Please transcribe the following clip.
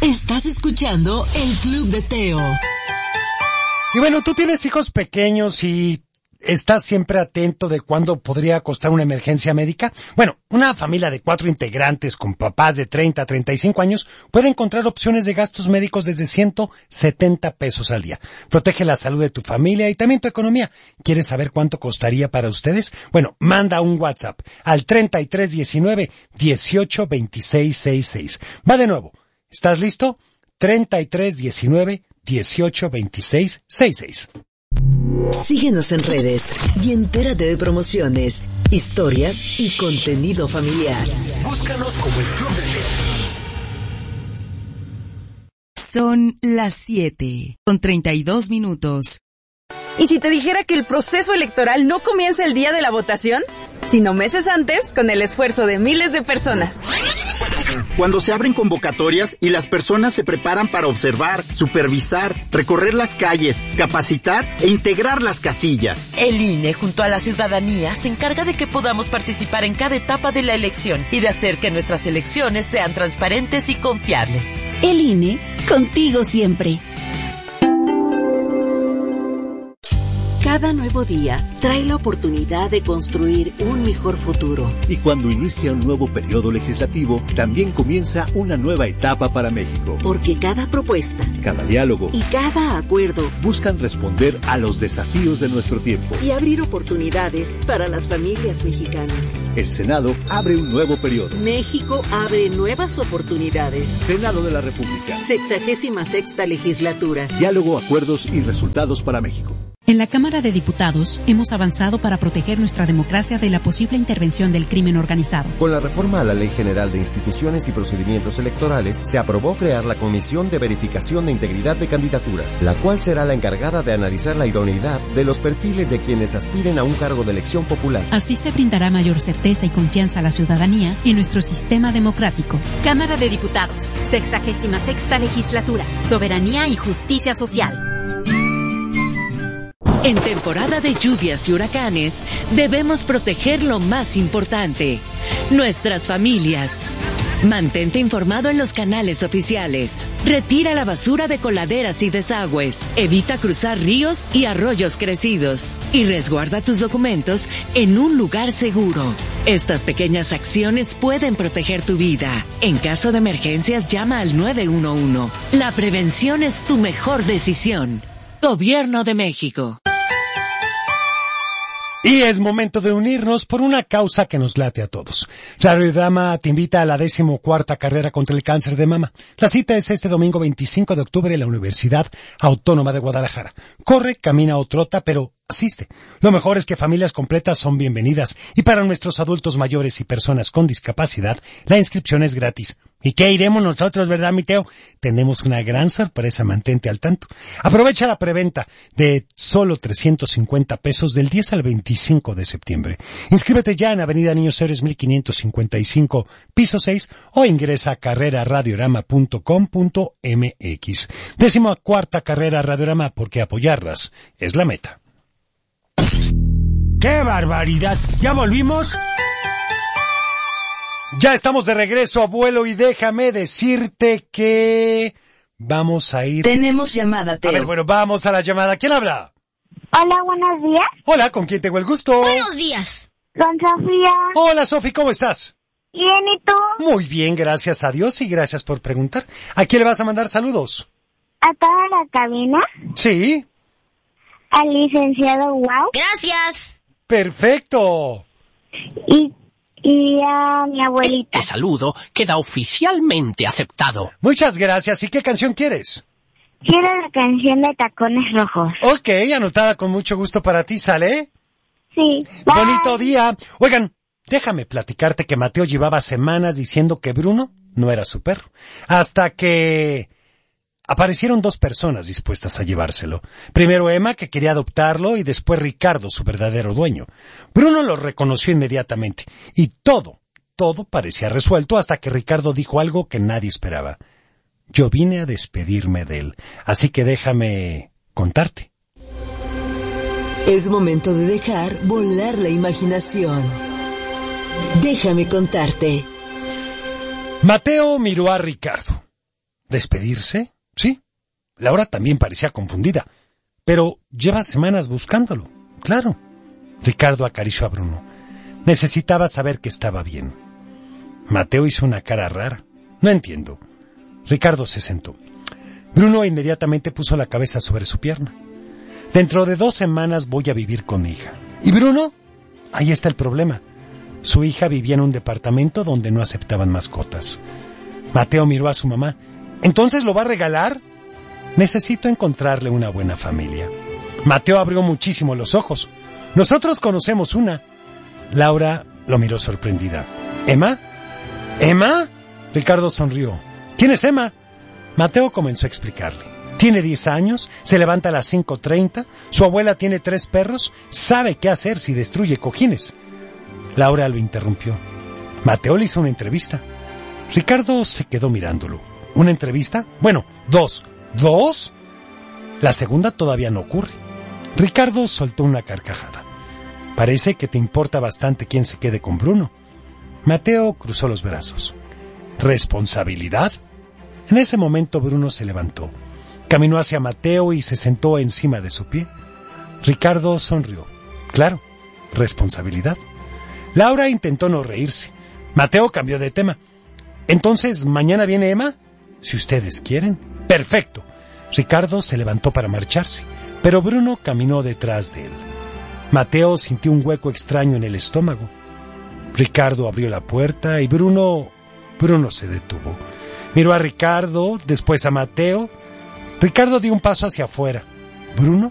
Estás escuchando el Club de Teo. Y bueno, tú tienes hijos pequeños y estás siempre atento de cuándo podría costar una emergencia médica. Bueno, una familia de 4 integrantes con papás de 30 a 35 años puede encontrar opciones de gastos médicos desde 170 pesos al día. Protege la salud de tu familia y también tu economía. ¿Quieres saber cuánto costaría para ustedes? Bueno, manda un WhatsApp al 3319 18 26 66. Va de nuevo. ¿Estás listo? 3319 18 26 66. Síguenos en redes y entérate de promociones, historias y contenido familiar. Búscanos como el Club de Teo. Son las 7:32. ¿Y si te dijera que el proceso electoral no comienza el día de la votación, sino meses antes con el esfuerzo de miles de personas? Cuando se abren convocatorias y las personas se preparan para observar, supervisar, recorrer las calles, capacitar e integrar las casillas. El INE, junto a la ciudadanía, se encarga de que podamos participar en cada etapa de la elección y de hacer que nuestras elecciones sean transparentes y confiables. El INE, contigo siempre. Cada nuevo día trae la oportunidad de construir un mejor futuro. Y cuando inicia un nuevo periodo legislativo, también comienza una nueva etapa para México. Porque cada propuesta, cada diálogo y cada acuerdo buscan responder a los desafíos de nuestro tiempo y abrir oportunidades para las familias mexicanas. El Senado abre un nuevo periodo. México abre nuevas oportunidades. Senado de la República. 66ª legislatura. Diálogo, acuerdos y resultados para México. En la Cámara de Diputados hemos avanzado para proteger nuestra democracia de la posible intervención del crimen organizado. Con la reforma a la Ley General de Instituciones y Procedimientos Electorales, se aprobó crear la Comisión de Verificación de Integridad de Candidaturas, la cual será la encargada de analizar la idoneidad de los perfiles de quienes aspiren a un cargo de elección popular. Así se brindará mayor certeza y confianza a la ciudadanía en nuestro sistema democrático. Cámara de Diputados, 66ª Legislatura, Soberanía y Justicia Social. En temporada de lluvias y huracanes, debemos proteger lo más importante, nuestras familias. Mantente informado en los canales oficiales. Retira la basura de coladeras y desagües. Evita cruzar ríos y arroyos crecidos. Y resguarda tus documentos en un lugar seguro. Estas pequeñas acciones pueden proteger tu vida. En caso de emergencias, llama al 911. La prevención es tu mejor decisión. Gobierno de México. Y es momento de unirnos por una causa que nos late a todos. Radiorama te invita a la 14ª carrera contra el cáncer de mama. La cita es este domingo 25 de octubre en la Universidad Autónoma de Guadalajara. Corre, camina o trota, pero asiste. Lo mejor es que familias completas son bienvenidas y para nuestros adultos mayores y personas con discapacidad, la inscripción es gratis. ¿Y qué iremos nosotros, verdad, mi Teo? Tenemos una gran sorpresa, mantente al tanto. Aprovecha la preventa de solo 350 pesos del 10 al 25 de septiembre. Inscríbete ya en Avenida Niños Héroes 1555, piso 6, o ingresa a carreraradiorama.com.mx. 14ª carrera Radiorama, porque apoyarlas es la meta. ¡Qué barbaridad! ¿Ya volvimos? Ya estamos de regreso, abuelo, y déjame decirte que vamos a ir... Tenemos llamada, Teo. A ver, bueno, vamos a la llamada. ¿Quién habla? Hola, buenos días. Hola, ¿con quién tengo el gusto? Buenos días. Con Sofía. Hola, Sofi, ¿cómo estás? Bien, ¿y tú? Muy bien, gracias a Dios y gracias por preguntar. ¿A quién le vas a mandar saludos? ¿A toda la cabina? Sí. Al licenciado Wow. Gracias. Perfecto. Y a mi abuelita. Este saludo queda oficialmente aceptado. Muchas gracias. ¿Y qué canción quieres? Quiero la canción de Tacones Rojos. Ok, anotada con mucho gusto para ti, ¿sale? Sí. Bye. Bonito día. Oigan, déjame platicarte que Mateo llevaba semanas diciendo que Bruno no era su perro. Hasta que aparecieron 2 personas dispuestas a llevárselo. Primero Emma, que quería adoptarlo, y después Ricardo, su verdadero dueño. Bruno lo reconoció inmediatamente, y todo parecía resuelto hasta que Ricardo dijo algo que nadie esperaba. Yo vine a despedirme de él, así que déjame contarte. Es momento de dejar volar la imaginación. Déjame contarte. Mateo miró a Ricardo. ¿Despedirse? Sí. Laura también parecía confundida. Pero lleva semanas buscándolo. Claro. Ricardo acarició a Bruno. Necesitaba saber que estaba bien. Mateo hizo una cara rara. No entiendo. Ricardo se sentó. Bruno inmediatamente puso la cabeza sobre su pierna. Dentro de 2 semanas voy a vivir con mi hija. ¿Y Bruno? Ahí está el problema. Su hija vivía en un departamento donde no aceptaban mascotas. Mateo miró a su mamá. ¿Entonces lo va a regalar? Necesito encontrarle una buena familia. Mateo abrió muchísimo los ojos. Nosotros conocemos una. Laura lo miró sorprendida. ¿Emma? ¿Emma? Ricardo sonrió. ¿Quién es Emma? Mateo comenzó a explicarle. Tiene 10 años, se levanta a las 5:30, su abuela tiene 3 perros, sabe qué hacer si destruye cojines. Laura lo interrumpió. Mateo le hizo una entrevista. Ricardo se quedó mirándolo. ¿Una entrevista? Bueno, 2. ¿2? La segunda todavía no ocurre. Ricardo soltó una carcajada. Parece que te importa bastante quién se quede con Bruno. Mateo cruzó los brazos. ¿Responsabilidad? En ese momento Bruno se levantó. Caminó hacia Mateo y se sentó encima de su pie. Ricardo sonrió. Claro, responsabilidad. Laura intentó no reírse. Mateo cambió de tema. ¿Entonces mañana viene Emma? Si ustedes quieren. Perfecto. Ricardo se levantó para marcharse, pero Bruno caminó detrás de él. Mateo sintió un hueco extraño en el estómago. Ricardo abrió la puerta y Bruno se detuvo. Miró a Ricardo, después a Mateo. Ricardo dio un paso hacia afuera. Bruno